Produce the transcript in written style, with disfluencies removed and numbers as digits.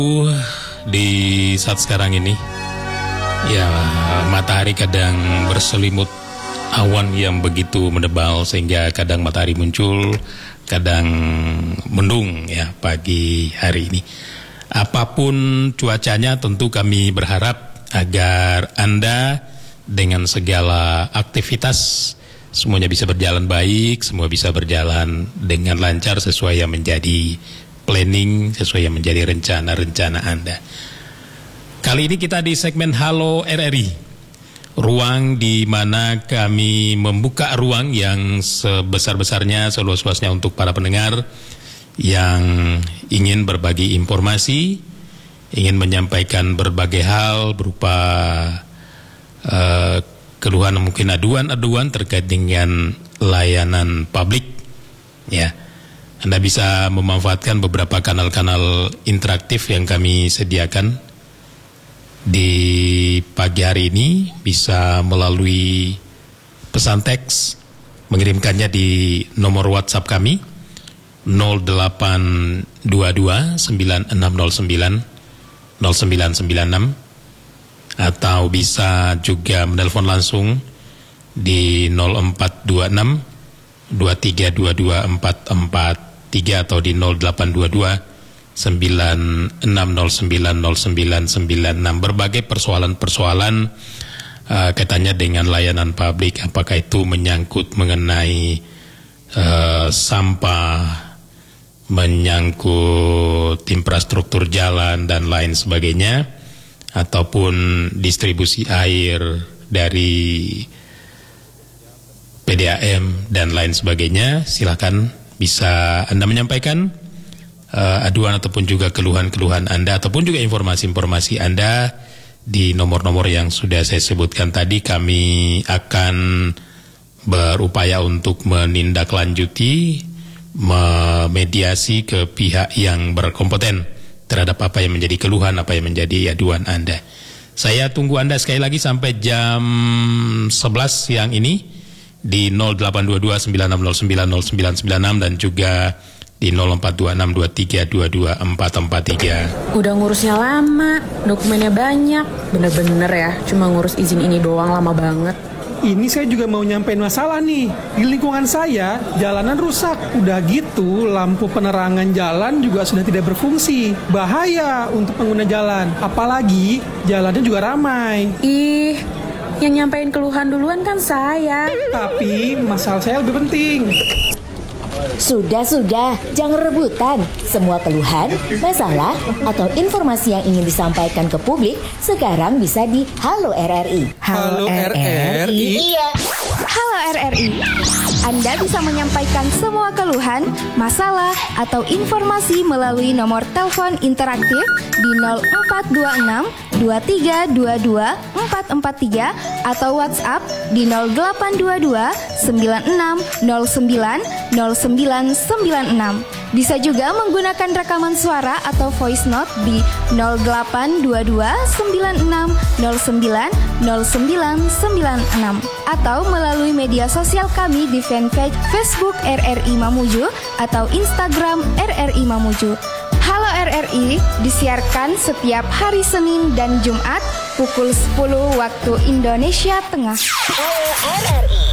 Di saat sekarang ini, ya, matahari kadang berselimut awan yang begitu menebal sehingga kadang matahari muncul, kadang mendung ya pagi hari ini. Apapun cuacanya, tentu kami berharap agar Anda dengan segala aktivitas semuanya bisa berjalan baik, semua bisa berjalan dengan lancar sesuai yang menjadi planning, sesuai yang menjadi rencana-rencana Anda. Kali ini kita di segmen Halo RRI, ruang di mana kami membuka ruang yang sebesar-besarnya, seluas-luasnya untuk para pendengar yang ingin berbagi informasi, ingin menyampaikan berbagai hal berupa keluhan, mungkin aduan-aduan terkait dengan layanan publik, ya. Anda bisa memanfaatkan beberapa kanal-kanal interaktif yang kami sediakan di pagi hari ini. Bisa melalui pesan teks, mengirimkannya di nomor WhatsApp kami 0822 9609 0996, atau bisa juga menelpon langsung di 0426 2322 443 atau di 0822 9609 0996. Berbagai persoalan-persoalan kaitannya dengan layanan publik, apakah itu menyangkut mengenai sampah, menyangkut infrastruktur jalan dan lain sebagainya, ataupun distribusi air dari PDAM dan lain sebagainya. Silakan bisa Anda menyampaikan aduan ataupun juga keluhan-keluhan Anda, ataupun juga informasi-informasi Anda di nomor-nomor yang sudah saya sebutkan tadi. Kami akan berupaya untuk menindaklanjuti, memediasi ke pihak yang berkompeten terhadap apa yang menjadi keluhan, apa yang menjadi aduan Anda. Saya tunggu Anda sekali lagi sampai jam 11 siang ini di 0822 9609 0996 dan juga di 0426 2322 443. Udah ngurusnya lama, dokumennya banyak. Bener-bener ya, cuma ngurus izin ini doang lama banget. Ini saya juga mau nyampein masalah nih. Di lingkungan saya, jalanan rusak. Udah gitu, lampu penerangan jalan juga sudah tidak berfungsi. Bahaya untuk pengguna jalan. Apalagi, jalannya juga ramai. Ih, yang nyampein keluhan duluan kan saya. Tapi, masalah saya lebih penting. Sudah, jangan rebutan. Semua keluhan, masalah, atau informasi yang ingin disampaikan ke publik sekarang bisa di Halo RRI. Halo RRI? Iya. Halo RRI. Anda bisa menyampaikan semua keluhan, masalah, atau informasi melalui nomor telepon interaktif di 0426 2322 443 atau WhatsApp di 0822 9609 0996. Bisa juga menggunakan rekaman suara atau voice note di 0822 9609 0996 atau melalui media sosial kami di fanpage Facebook RRI Mamuju atau Instagram RRI Mamuju. Halo RRI disiarkan setiap hari Senin dan Jumat pukul 10 waktu Indonesia Tengah. Halo RRI.